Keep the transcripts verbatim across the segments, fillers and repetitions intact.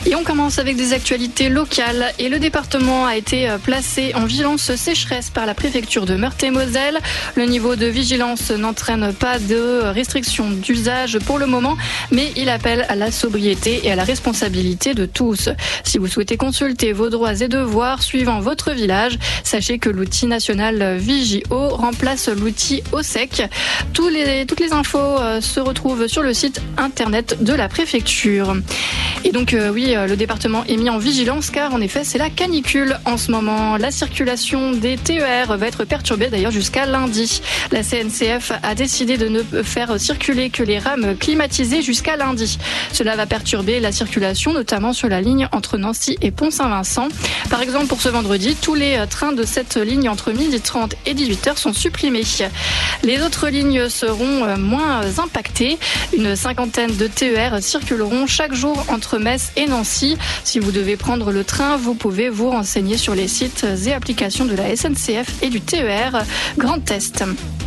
Et on commence avec des actualités locales. Et le département a été placé en vigilance sécheresse par la préfecture de Meurthe-et-Moselle. Le niveau de vigilance n'entraîne pas de restrictions d'usage pour le moment, mais il appelle à la sobriété et à la responsabilité de tous. Si vous souhaitez consulter vos droits et devoirs suivant votre village, sachez que l'outil national Vigio remplace l'outil OSEC. Tous les, toutes les infos se retrouvent sur le site internet de la préfecture. Et donc euh, oui, le département est mis en vigilance car en effet c'est la canicule en ce moment. La circulation des T E R va être perturbée d'ailleurs jusqu'à lundi. La C N C F a décidé de ne faire circuler que les rames climatisées jusqu'à lundi. Cela va perturber la circulation notamment sur la ligne entre Nancy et Pont-Saint-Vincent. Par exemple pour ce vendredi, tous les trains de cette ligne entre midi trente et dix-huit heures sont supprimés. Les autres lignes seront moins impactées. Une cinquantaine de T E R circuleront chaque jour entre Metz et Nancy. Si vous devez prendre le train, vous pouvez vous renseigner sur les sites et applications de la S N C F et du T E R Grand Est.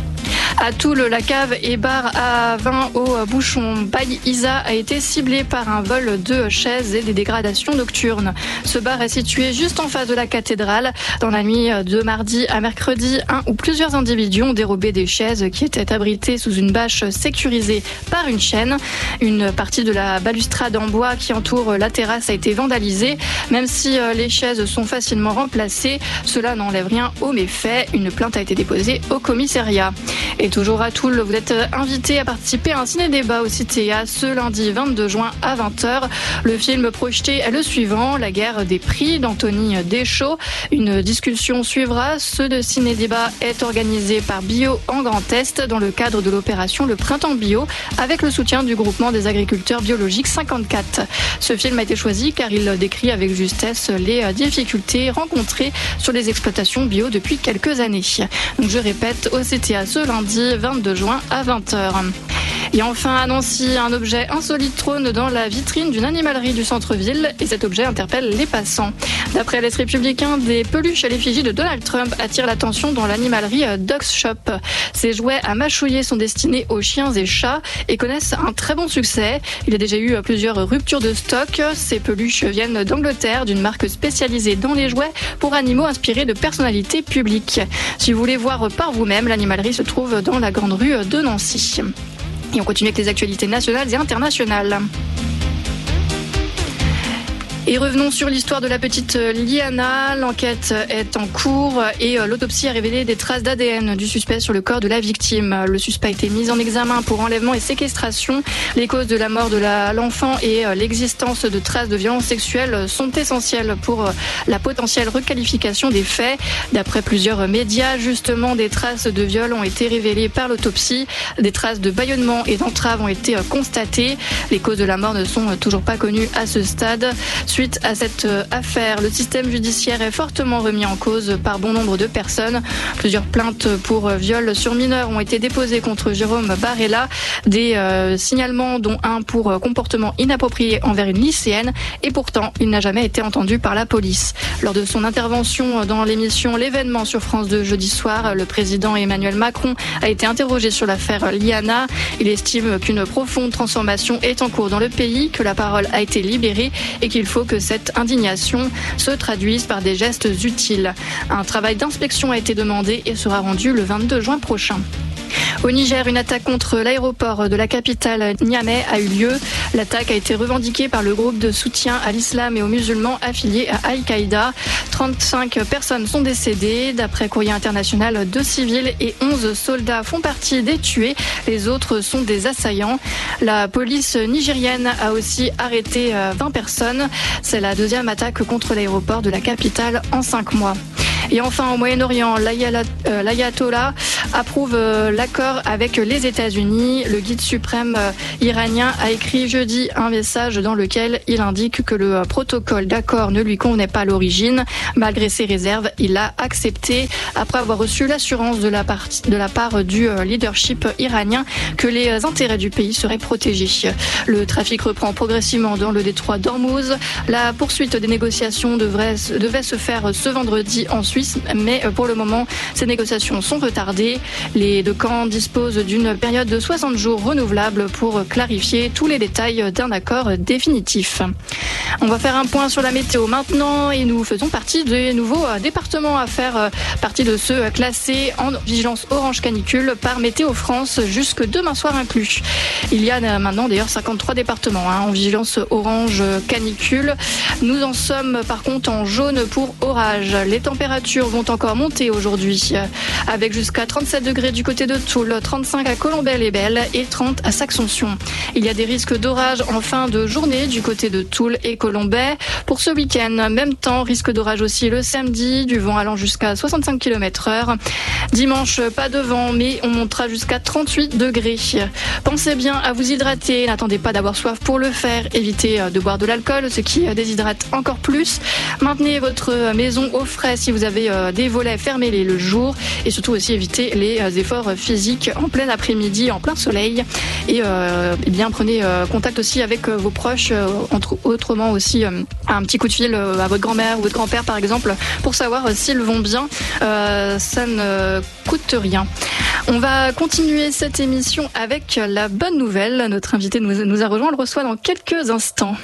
À Toul, la cave et bar à vin au bouchon Bail Isa a été ciblée par un vol de chaises et des dégradations nocturnes. Ce bar est situé juste en face de la cathédrale. Dans la nuit de mardi à mercredi, un ou plusieurs individus ont dérobé des chaises qui étaient abritées sous une bâche sécurisée par une chaîne. Une partie de la balustrade en bois qui entoure la terrasse a été vandalisée. Même si les chaises sont facilement remplacées, cela n'enlève rien aux méfaits. Une plainte a été déposée au commissariat. Et toujours à Toul, vous êtes invité à participer à un ciné-débat au Citéa ce lundi vingt-deux juin à vingt heures. Le film projeté est le suivant, La guerre des prix d'Anthony Deschaux. Une discussion suivra. Ce ciné-débat est organisé par Bio en Grand Est dans le cadre de l'opération Le Printemps Bio avec le soutien du groupement des agriculteurs biologiques cinquante-quatre. Ce film a été choisi car il décrit avec justesse les difficultés rencontrées sur les exploitations bio depuis quelques années. Donc je répète, au Citéa ce lundi vingt-deux juin à vingt heures. Et enfin à Nancy, un objet insolite trône dans la vitrine d'une animalerie du centre-ville et cet objet interpelle les passants. D'après l'Est républicain, des peluches à l'effigie de Donald Trump attirent l'attention dans l'animalerie Dogs Shop. Ces jouets à mâchouiller sont destinés aux chiens et chats et connaissent un très bon succès. Il y a déjà eu plusieurs ruptures de stock. Ces peluches viennent d'Angleterre, d'une marque spécialisée dans les jouets pour animaux inspirés de personnalités publiques. Si vous voulez voir par vous-même, l'animalerie se trouve dans la grande rue de Nancy. Et on continue avec les actualités nationales et internationales. Et revenons sur l'histoire de la petite Liana. L'enquête est en cours et l'autopsie a révélé des traces d'A D N du suspect sur le corps de la victime. Le suspect a été mis en examen pour enlèvement et séquestration. Les causes de la mort de la, l'enfant et l'existence de traces de violences sexuelles sont essentielles pour la potentielle requalification des faits. D'après plusieurs médias, justement, des traces de viol ont été révélées par l'autopsie. Des traces de bâillonnement et d'entrave ont été constatées. Les causes de la mort ne sont toujours pas connues à ce stade. Suite à cette affaire, le système judiciaire est fortement remis en cause par bon nombre de personnes. Plusieurs plaintes pour viol sur mineurs ont été déposées contre Jérôme Barella. Des euh, signalements dont un pour comportement inapproprié envers une lycéenne. Et pourtant, il n'a jamais été entendu par la police. Lors de son intervention dans l'émission L'événement sur France deux jeudi soir, le président Emmanuel Macron a été interrogé sur l'affaire Liana. Il estime qu'une profonde transformation est en cours dans le pays, que la parole a été libérée et qu'il faut que cette indignation se traduise par des gestes utiles. Un travail d'inspection a été demandé et sera rendu le vingt-deux juin prochain. Au Niger, une attaque contre l'aéroport de la capitale Niamey a eu lieu. L'attaque a été revendiquée par le groupe de soutien à l'islam et aux musulmans affiliés à Al-Qaïda. trente-cinq personnes sont décédées. D'après Courrier International, deux civils et onze soldats font partie des tués. Les autres sont des assaillants. La police nigérienne a aussi arrêté vingt personnes. C'est la deuxième attaque contre l'aéroport de la capitale en cinq mois. Et enfin, au Moyen-Orient, l'ayatollah approuve l'accord avec les États-Unis. Le guide suprême iranien a écrit jeudi un message dans lequel il indique que le protocole d'accord ne lui convenait pas à l'origine. Malgré ses réserves, il l'a accepté après avoir reçu l'assurance de la part, de la part du leadership iranien que les intérêts du pays seraient protégés. Le trafic reprend progressivement dans le détroit d'Ormuz. La poursuite des négociations devrait, devait se faire ce vendredi en Suisse. Suisse, mais pour le moment, ces négociations sont retardées. Les deux camps disposent d'une période de soixante jours renouvelable pour clarifier tous les détails d'un accord définitif. On va faire un point sur la météo maintenant et nous faisons partie des nouveaux départements à faire partie de ceux classés en vigilance orange canicule par Météo France jusque demain soir inclus. Il y a maintenant d'ailleurs cinquante-trois départements hein, en vigilance orange canicule. Nous en sommes par contre en jaune pour orage. Les températures vont encore monter aujourd'hui avec jusqu'à trente-sept degrés du côté de Toul, trente-cinq à Colombey-les-Belles et trente à Saxe-Fonction. Il y a des risques d'orage en fin de journée du côté de Toul et Colombey. Pour ce week-end, même temps, risque d'orage aussi le samedi, du vent allant jusqu'à soixante-cinq kilomètres heure. Dimanche, pas de vent, mais on montera jusqu'à trente-huit degrés. Pensez bien à vous hydrater, n'attendez pas d'avoir soif pour le faire. Évitez de boire de l'alcool, ce qui déshydrate encore plus. Maintenez votre maison au frais si vous avez des volets, fermez-les le jour. Et surtout aussi évitez les efforts physiques en plein après-midi, en plein soleil. Et, euh, et bien prenez contact aussi avec vos proches, entre, autrement aussi un petit coup de fil à votre grand-mère ou votre grand-père par exemple, pour savoir s'ils vont bien. Euh, ça ne coûte rien. On va continuer cette émission avec la bonne nouvelle. Notre invité nous, nous a rejoint, on le reçoit dans quelques instants.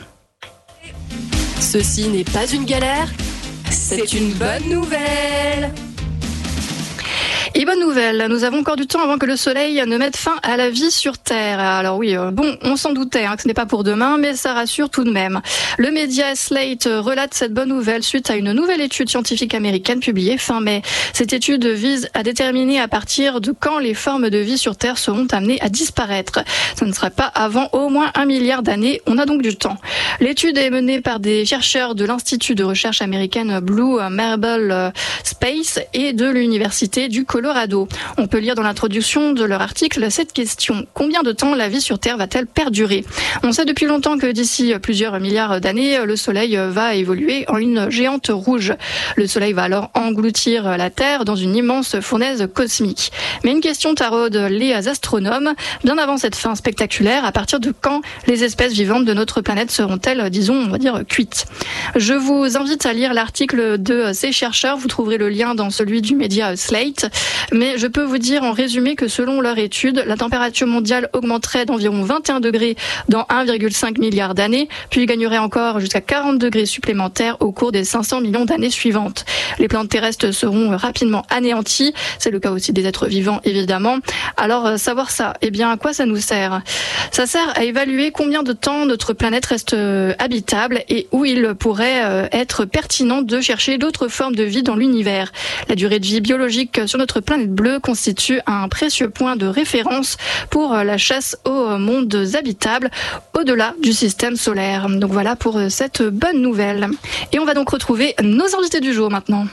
Ceci n'est pas une galère, c'est une bonne nouvelle. Et bonne nouvelle, nous avons encore du temps avant que le soleil ne mette fin à la vie sur Terre. Alors oui, euh, bon, on s'en doutait hein, que ce n'est pas pour demain, mais ça rassure tout de même. Le média Slate relate cette bonne nouvelle suite à une nouvelle étude scientifique américaine publiée fin mai. Cette étude vise à déterminer à partir de quand les formes de vie sur Terre seront amenées à disparaître. Ce ne serait pas avant au moins un milliard d'années, on a donc du temps. L'étude est menée par des chercheurs de l'Institut de recherche américaine Blue Marble Space et de l'Université du Colorado. On peut lire dans l'introduction de leur article cette question. Combien de temps la vie sur Terre va-t-elle perdurer ? On sait depuis longtemps que d'ici plusieurs milliards d'années, le Soleil va évoluer en une géante rouge. Le Soleil va alors engloutir la Terre dans une immense fournaise cosmique. Mais une question taraude les astronomes. Bien avant cette fin spectaculaire, à partir de quand les espèces vivantes de notre planète seront-elles, disons, on va dire, cuites ? Je vous invite à lire l'article de ces chercheurs. Vous trouverez le lien dans celui du média Slate. Mais je peux vous dire en résumé que selon leur étude, la température mondiale augmenterait d'environ vingt et un degrés dans un virgule cinq milliard d'années, puis gagnerait encore jusqu'à quarante degrés supplémentaires au cours des cinq cents millions d'années suivantes. Les plantes terrestres seront rapidement anéanties, c'est le cas aussi des êtres vivants évidemment. Alors savoir ça, eh bien à quoi ça nous sert ? Ça sert à évaluer combien de temps notre planète reste habitable et où il pourrait être pertinent de chercher d'autres formes de vie dans l'univers. La durée de vie biologique sur notre planète bleue constitue un précieux point de référence pour la chasse aux mondes habitables au-delà du système solaire. Donc voilà pour cette bonne nouvelle. Et on va donc retrouver nos invités du jour maintenant.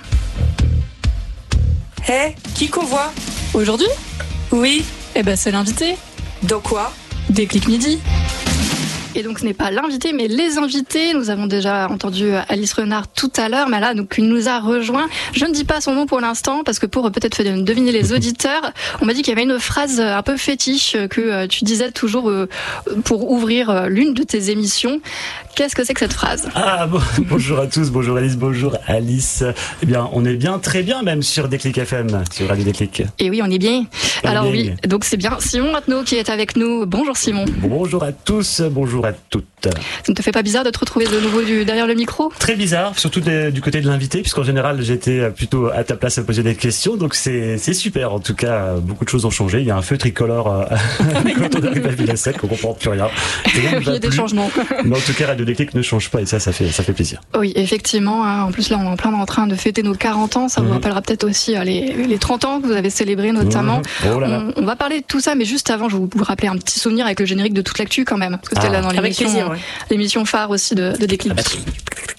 Hé, hey, qui qu'on voit ? Aujourd'hui ? Oui. Eh ben c'est l'invité. Dans quoi ? Déclic Midi. Et donc ce n'est pas l'invité, mais les invités. Nous avons déjà entendu Alice Renard tout à l'heure, mais là, donc il nous a rejoint. Je ne dis pas son nom pour l'instant, parce que pour peut-être deviner les auditeurs, on m'a dit qu'il y avait une phrase un peu fétiche que tu disais toujours pour ouvrir l'une de tes émissions. Qu'est-ce que c'est que cette phrase ? Ah bon, bonjour à tous, bonjour Alice, bonjour Alice. Eh bien, on est bien, très bien même sur Déclic F M, sur Radio Déclic. Et oui, on est bien. On Alors est bien. Oui, donc c'est bien Simon Ratneau qui est avec nous. Bonjour Simon. Bonjour à tous, bonjour à toutes. Ça ne te fait pas bizarre de te retrouver de nouveau du, derrière le micro ? Très bizarre, surtout de, du côté de l'invité, puisqu'en général j'étais plutôt à ta place à poser des questions, donc c'est, c'est super. En tout cas, beaucoup de choses ont changé. Il y a un feu tricolore quand on arrive à Villasec, on comprend plus rien. Il y a des changements. Mais en tout cas, Radio Déclic ne change pas et ça, ça fait, ça fait plaisir. Oui, effectivement. Hein, en plus, là, on est en plein en train de fêter nos quarante ans. Ça mmh. vous rappellera peut-être aussi euh, les, les trente ans que vous avez célébrés notamment. Mmh. Oh là là. On, on va parler de tout ça, mais juste avant, je vais vous rappeler un petit souvenir avec le générique de Toute l'actu quand même. Parce que c'était ah. là dans l'émission, plaisir, ouais. l'émission phare aussi de, de Déclic.